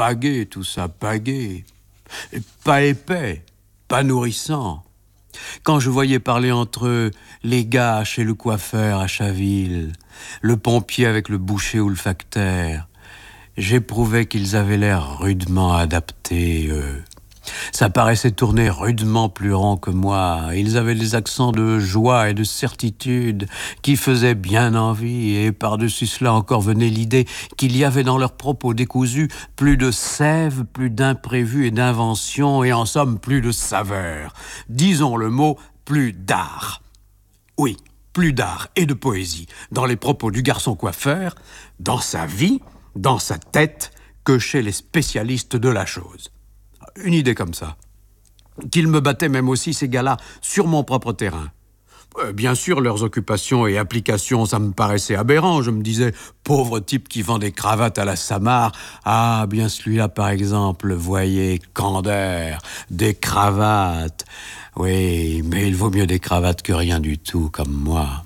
pas gai tout ça, pas gai. Et pas épais, pas nourrissant. Quand je voyais parler entre eux les gars chez le coiffeur à Chaville, le pompier avec le boucher ou le facteur, j'éprouvais qu'ils avaient l'air rudement adaptés, eux. Ça paraissait tourner rudement plus rond que moi. Ils avaient des accents de joie et de certitude qui faisaient bien envie, et par-dessus cela encore venait l'idée qu'il y avait dans leurs propos décousus plus de sève, plus d'imprévu et d'invention, et en somme plus de saveur. Disons le mot, plus d'art. Oui, plus d'art et de poésie dans les propos du garçon coiffeur, dans sa vie, dans sa tête, que chez les spécialistes de la chose. Une idée comme ça. Qu'ils me battaient même aussi, ces gars-là, sur mon propre terrain. Bien sûr, leurs occupations et applications, ça me paraissait aberrant. Je me disais, pauvre type qui vend des cravates à la Samar. Ah, bien celui-là, par exemple, voyez, Candeur, des cravates. Oui, mais il vaut mieux des cravates que rien du tout, comme moi.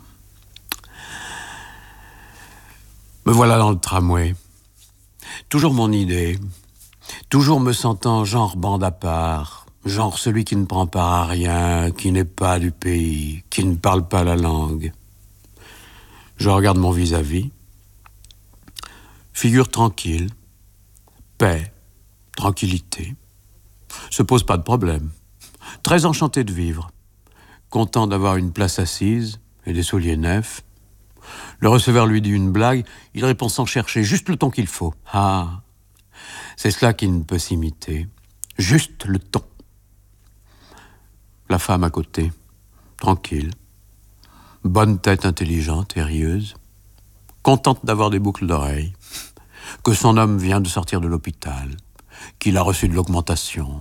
Me voilà dans le tramway. Toujours mon idée. Toujours me sentant genre bande à part, genre celui qui ne prend part à rien, qui n'est pas du pays, qui ne parle pas la langue. Je regarde mon vis-à-vis. Figure tranquille, paix, tranquillité. Se pose pas de problème. Très enchanté de vivre. Content d'avoir une place assise et des souliers neufs. Le receveur lui dit une blague, il répond sans chercher, juste le ton qu'il faut. Ah, c'est cela qui ne peut s'imiter. Juste le ton. La femme à côté, tranquille. Bonne tête intelligente et rieuse. Contente d'avoir des boucles d'oreilles. Que son homme vient de sortir de l'hôpital. Qu'il a reçu de l'augmentation.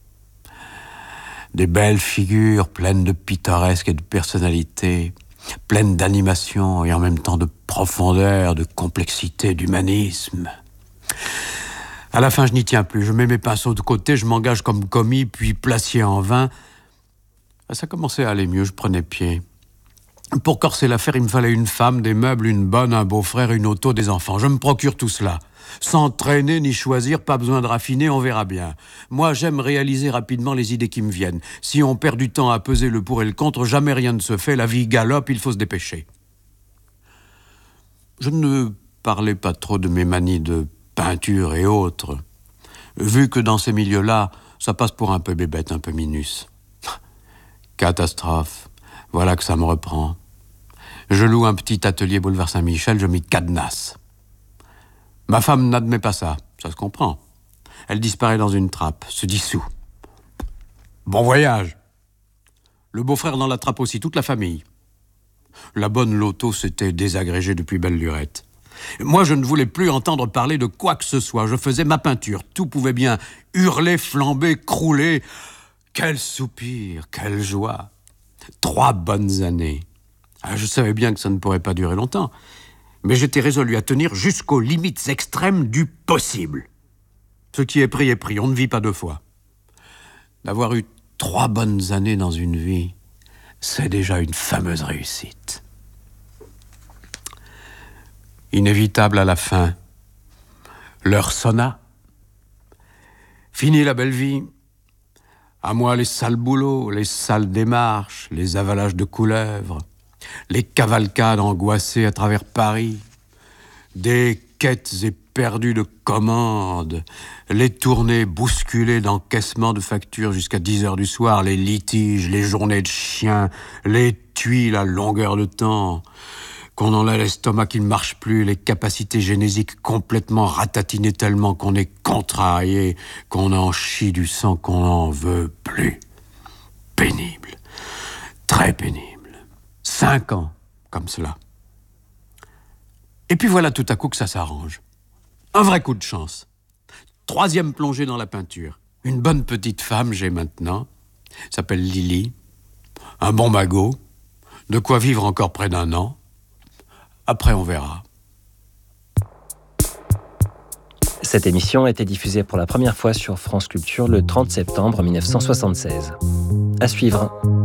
Des belles figures pleines de pittoresque et de personnalité. Pleines d'animation et en même temps de profondeur, de complexité, d'humanisme. À la fin, je n'y tiens plus. Je mets mes pinceaux de côté, je m'engage comme commis, puis placier en vain. Ça commençait à aller mieux, je prenais pied. Pour corser l'affaire, il me fallait une femme, des meubles, une bonne, un beau-frère, une auto, des enfants. Je me procure tout cela. Sans traîner ni choisir, pas besoin de raffiner, on verra bien. Moi, j'aime réaliser rapidement les idées qui me viennent. Si on perd du temps à peser le pour et le contre, jamais rien ne se fait, la vie galope, il faut se dépêcher. Je ne parlais pas trop de mes manies de peinture et autres, vu que dans ces milieux-là, ça passe pour un peu bébête, un peu minus. Catastrophe, voilà que ça me reprend. Je loue un petit atelier boulevard Saint-Michel, je m'y cadenasse. Ma femme n'admet pas ça, ça se comprend. Elle disparaît dans une trappe, se dissout. Bon voyage. Le beau-frère dans la trappe aussi, toute la famille. La bonne loto s'était désagrégée depuis belle lurette. Moi, je ne voulais plus entendre parler de quoi que ce soit. Je faisais ma peinture. Tout pouvait bien hurler, flamber, crouler. Quel soupir, quelle joie. 3 bonnes années. Je savais bien que ça ne pourrait pas durer longtemps. Mais j'étais résolu à tenir jusqu'aux limites extrêmes du possible. Ce qui est pris, on ne vit pas 2 fois. D'avoir eu 3 bonnes années dans une vie, c'est déjà une fameuse réussite. Inévitable à la fin, l'heure sonna. Fini la belle vie. À moi les sales boulots, les sales démarches, les avalages de couleuvres, les cavalcades angoissées à travers Paris, des quêtes éperdues de commandes, les tournées bousculées d'encaissement de factures jusqu'à 10h du soir, les litiges, les journées de chiens, les tuiles à longueur de temps, qu'on en a l'estomac qui ne marche plus, les capacités génésiques complètement ratatinées tellement qu'on est contrarié, qu'on en chie du sang, qu'on n'en veut plus. Pénible, très pénible. 5 ans, comme cela. Et puis voilà tout à coup que ça s'arrange. Un vrai coup de chance. 3e plongée dans la peinture. Une bonne petite femme, j'ai maintenant. S'appelle Lily. Un bon magot. De quoi vivre encore près d'1 an. Après, on verra. Cette émission a été diffusée pour la première fois sur France Culture le 30 septembre 1976. À suivre.